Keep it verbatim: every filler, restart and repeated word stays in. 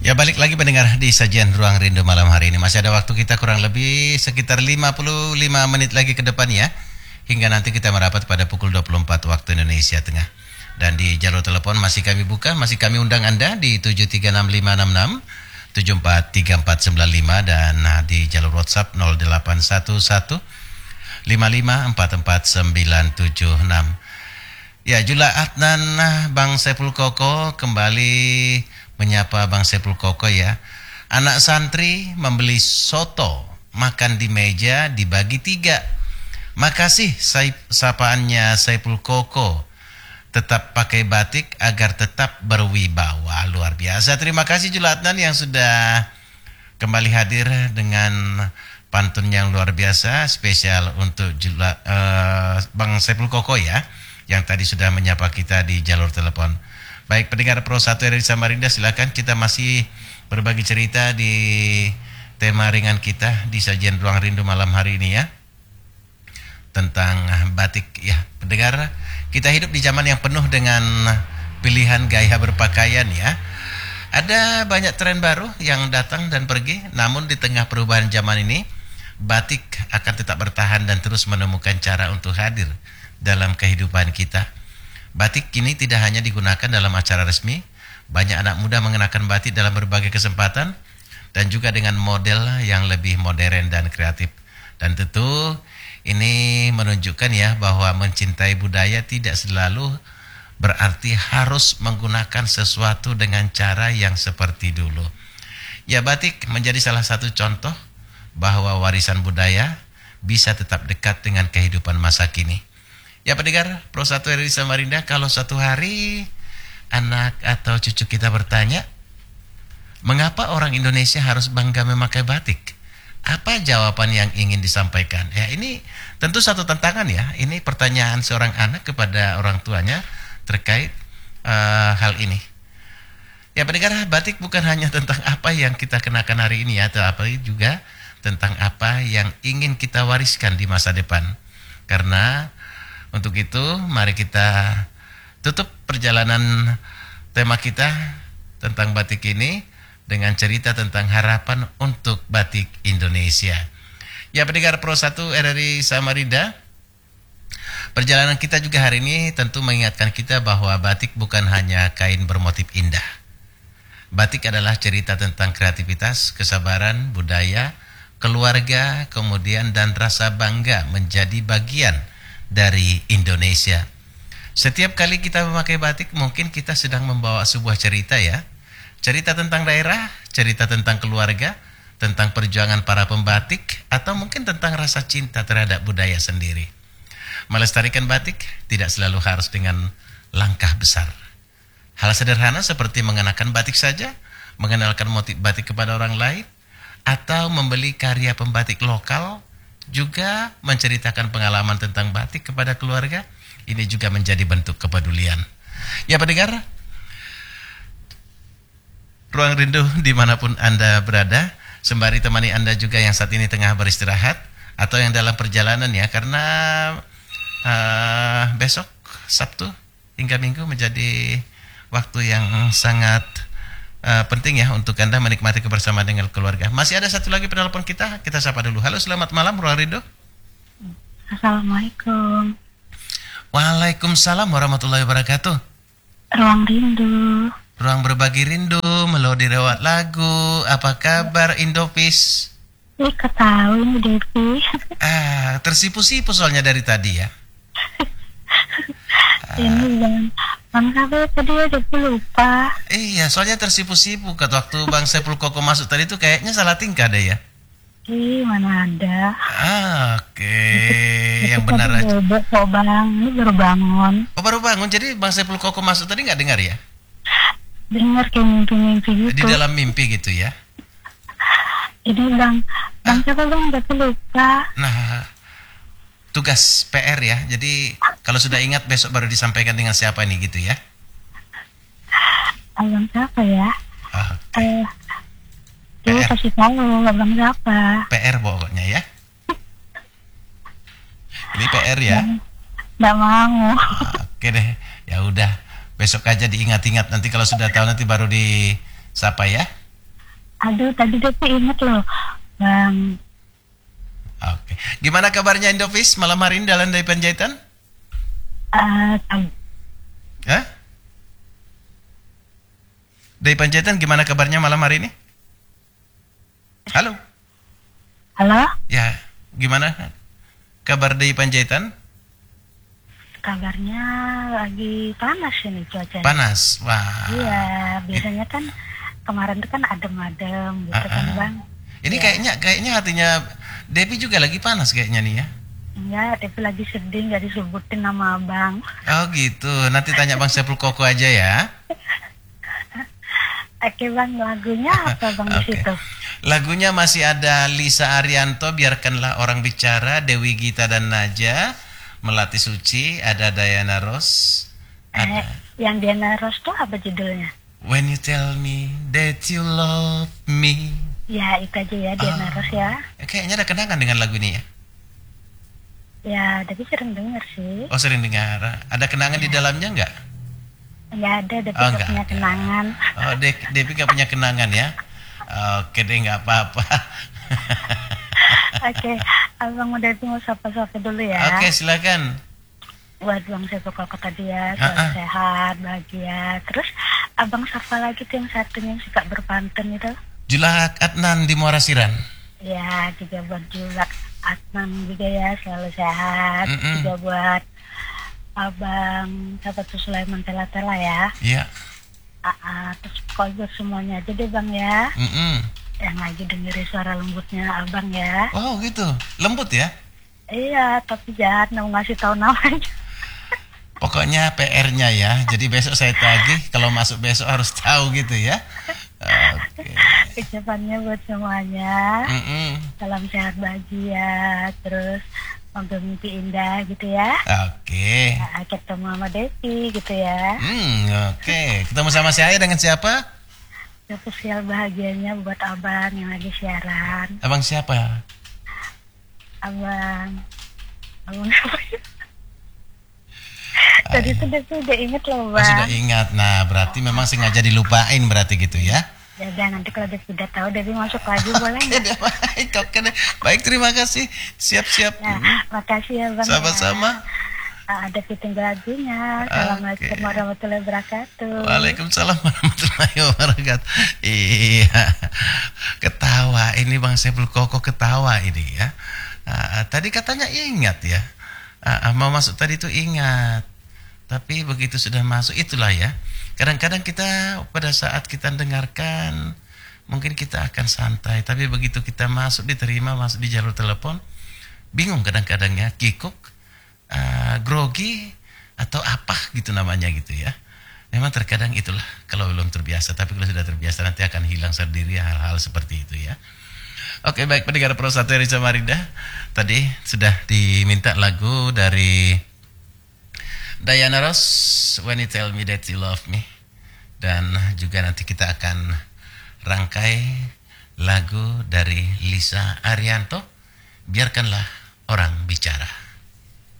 Ya, balik lagi mendengar di sajian Ruang Rindu malam hari ini. Masih ada waktu kita kurang lebih sekitar lima puluh lima menit lagi ke depan ya. Hingga nanti kita merapat pada pukul dua puluh empat waktu Indonesia Tengah. Dan di jalur telepon masih kami buka, masih kami undang Anda di tujuh tiga enam lima enam enam tujuh empat tiga empat sembilan lima dan di jalur WhatsApp nol delapan satu satu lima lima empat empat sembilan tujuh enam. Ya, Jula Adnan Bang Saiful Koko kembali menyapa Bang Saiful Koko ya. Anak santri membeli soto, makan di meja dibagi tiga. Makasih sapaannya Saiful Koko. Tetap pakai batik agar tetap berwibawa. Luar biasa. Terima kasih Jula Adnan yang sudah kembali hadir dengan pantun yang luar biasa spesial untuk Jula, uh, Bang Saiful Koko ya, yang tadi sudah menyapa kita di jalur telepon. Baik, pendengar Pro satu R R I Samarinda, silakan kita masih berbagi cerita di tema ringan kita di sajian Ruang Rindu malam hari ini ya, tentang batik ya. Pendengar, kita hidup di zaman yang penuh dengan pilihan gaya berpakaian ya. Ada banyak tren baru yang datang dan pergi, namun di tengah perubahan zaman ini, batik akan tetap bertahan dan terus menemukan cara untuk hadir dalam kehidupan kita. Batik kini tidak hanya digunakan dalam acara resmi, banyak anak muda mengenakan batik dalam berbagai kesempatan dan juga dengan model yang lebih modern dan kreatif. Dan tentu ini menunjukkan ya bahwa mencintai budaya tidak selalu berarti harus menggunakan sesuatu dengan cara yang seperti dulu. Ya, batik menjadi salah satu contoh bahwa warisan budaya bisa tetap dekat dengan kehidupan masa kini. Ya, pendengar Pro satu R R I Samarinda, kalau suatu hari anak atau cucu kita bertanya, mengapa orang Indonesia harus bangga memakai batik? Apa jawaban yang ingin disampaikan? Ya, ini tentu satu tantangan ya. Ini pertanyaan seorang anak kepada orang tuanya terkait uh, hal ini. Ya, pendengar, batik bukan hanya tentang apa yang kita kenakan hari ini ya, tetapi juga tentang apa yang ingin kita wariskan di masa depan. Karena untuk itu, mari kita tutup perjalanan tema kita tentang batik ini dengan cerita tentang harapan untuk batik Indonesia. Ya, pendengar Pro satu R R I Samarinda, perjalanan kita juga hari ini tentu mengingatkan kita bahwa batik bukan hanya kain bermotif indah. Batik adalah cerita tentang kreativitas, kesabaran, budaya, keluarga, kemudian dan rasa bangga menjadi bagian dari Indonesia. Setiap kali kita memakai batik, mungkin kita sedang membawa sebuah cerita ya. Cerita tentang daerah, cerita tentang keluarga, tentang perjuangan para pembatik, atau mungkin tentang rasa cinta terhadap budaya sendiri. Melestarikan batik tidak selalu harus dengan langkah besar. Hal sederhana seperti mengenakan batik saja, mengenalkan motif batik kepada orang lain, atau membeli karya pembatik lokal, juga menceritakan pengalaman tentang batik kepada keluarga, ini juga menjadi bentuk kepedulian. Ya, pendengar Ruang Rindu dimanapun Anda berada, sembari temani Anda juga yang saat ini tengah beristirahat atau yang dalam perjalanan ya, karena uh, besok Sabtu hingga Minggu menjadi waktu yang sangat Uh, penting ya untuk Anda menikmati kebersamaan dengan keluarga. Masih ada satu lagi penelpon kita, kita sapa dulu. Halo, selamat malam Ruang Rindu. Assalamualaikum. Waalaikumsalam warahmatullahi wabarakatuh. Ruang Rindu. Ruang berbagi rindu, melodi lewat lagu. Apa kabar Indopis? Ih, ketahui Devi. Ah, tersipu-sipu soalnya dari tadi ya. Ini bang, bang Saiful tadi udah lupa. Iya, soalnya tersipu-sipu. Kat waktu Bang Saiful Koko masuk tadi itu kayaknya salah tingkah deh ya. Ih, mana ada. Ah, oke, okay. Yang benar aja. Oh bang, ini baru bangun. Oh, baru bangun. Jadi Bang Saiful Koko masuk tadi nggak dengar ya? Dengar kayak mimpi-mimpi gitu. Di dalam mimpi gitu ya? Ini bang, bang Saiful bang udah lupa. Nah, tugas P R ya. Jadi kalau sudah ingat besok baru disampaikan dengan siapa nih gitu ya. Abang siapa ya? Oh, okay. Eh, Dia kasih tahu abang siapa. P R pokoknya ya. Ini P R ya. Nggak mau. Oke deh. Ya udah. Besok aja diingat-ingat, nanti kalau sudah tahu nanti baru disapa ya. Aduh, tadi dia tuh inget loh, Bang. Oke. Gimana kabarnya Indovis malam hari ini dalam dari Panjaitan? Uh, Hah? Dari Panjaitan gimana kabarnya malam hari ini? Halo? halo, Ya, gimana kabar dari Panjaitan? kabarnya lagi panas ini cuacanya. Panas, wah. Iya, biasanya kan kemarin tuh kan adem-adem gitu Ah, kan ah. Bang. Ini Ya. kayaknya kayaknya hatinya Devi juga lagi panas kayaknya nih ya. Enggak, tapi lagi sedih nggak disebutin nama Abang. Oh gitu, nanti tanya Bang Sepul Koko aja ya. Oke Bang, lagunya apa Bang di Oke. situ? Lagunya masih ada Lisa Arianto, Biarkanlah Orang Bicara, Dewi Gita dan Naja, Melati Suci, ada Diana Ross, Eh, ada yang Diana Ross tuh apa judulnya? When You Tell Me That You Love Me. Ya itu aja ya Diana Oh. Ross ya. Kayaknya ada kenangan dengan lagu ini ya. Ya, tapi sering denger sih. Oh sering dengar. Ada kenangan di dalamnya nggak? Nggak ada, tapi Oh, nggak nggak punya ada. kenangan. Oh, De- Devi nggak punya kenangan ya? Oke deh, nggak apa-apa. Oke, Abang udah mau sapa-sapa dulu ya. Oke, silakan. Buat Bang Sepo Koko tadi ya, Ah, selalu ah. sehat, bahagia. Terus Abang sapa lagi tuh yang satunya yang suka berpantun itu. Julak Adnan di Muara Siran. Ya, juga buat Julak Adnan juga ya, selalu sehat. Mm-mm. Juga buat Abang Sahabat Sulaiman Tela-Tela ya. Iya. Ah, ah, terus pokoknya buat semuanya aja deh Bang ya. Mm-mm. Yang lagi dengerin suara lembutnya Abang ya. Oh gitu, lembut ya. Iya, tapi jangan mau ngasih tahu namanya. Pokoknya P R-nya ya. Jadi besok saya tagih, kalau masuk besok harus tahu gitu ya. Oke. Ucapannya buat semuanya. Mm-mm. Salam sehat bahagia. Terus semoga mimpi indah gitu ya. Oke. Nah, ketemu sama Devi gitu ya. Hmm, oke. Ketemu sama saya dengan siapa? Spesial bahagianya buat Abang yang lagi siaran. Abang siapa? Abang. Abang Tadi tuh Devi udah inget loh Oh, Bang. sudah ingat. Nah, berarti memang sengaja dilupain berarti gitu ya. Ya udah, nanti kalau Devi udah tahu Devi masuk lagi boleh Oke nggak? deh, baik, oke deh. Baik, terima kasih. Siap-siap. Nah, makasih ya Bang. Sama-sama. Ya. Ah, ada fitting lagunya. Assalamualaikum Oke. warahmatullahi wabarakatuh. Waalaikumsalam warahmatullahi wabarakatuh. Iya, ketawa ini Bang Sepul Koko ketawa ini ya. Ah, tadi katanya ingat ya. Ah, mau masuk tadi itu ingat. Tapi begitu sudah masuk itulah ya. Kadang-kadang kita pada saat kita dengarkan mungkin kita akan santai. Tapi begitu kita masuk diterima masuk di jalur telepon bingung kadang-kadang ya, kikuk, uh, grogi atau apa gitu namanya gitu ya. Memang terkadang itulah kalau belum terbiasa. Tapi kalau sudah terbiasa nanti akan hilang sendiri hal-hal seperti itu ya. Oke baik pendengar Pro satu R I Samarinda. Tadi sudah diminta lagu dari Diana Ross, When You Tell Me That You Love Me. Dan juga nanti kita akan rangkai lagu dari Lisa Arianto, Biarkanlah Orang Bicara.